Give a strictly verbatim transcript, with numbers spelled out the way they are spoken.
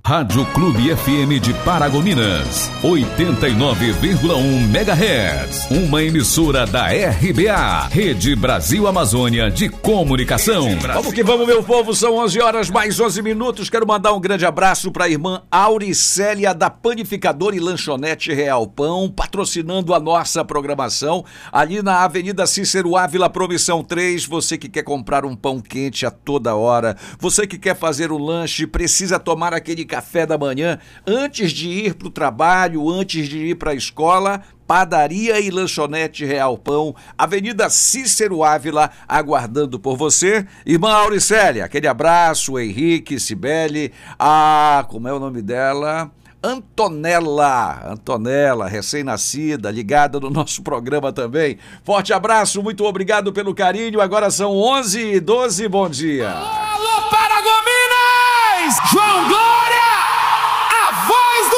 Rádio Clube F M de Paragominas, oitenta e nove vírgula um megahertz. Uma emissora da R B A, Rede Brasil Amazônia de Comunicação. Vamos que vamos, meu povo, são onze horas mais onze minutos. Quero mandar um grande abraço para a irmã Auricélia da Panificadora e Lanchonete Real Pão, patrocinando a nossa programação ali na Avenida Cícero Ávila, Promissão três. Você que quer comprar um pão quente a toda hora, você que quer fazer um lanche, precisa tomar aquele café da manhã antes de ir para o trabalho, antes de ir para a escola. Padaria e Lanchonete Real Pão, Avenida Cícero Ávila, aguardando por você. Irmã Auricélia, aquele abraço, Henrique, Cibele, a... como é o nome dela? Antonella, Antonella, recém-nascida, ligada no nosso programa também. Forte abraço, muito obrigado pelo carinho. Agora são onze e doze, bom dia.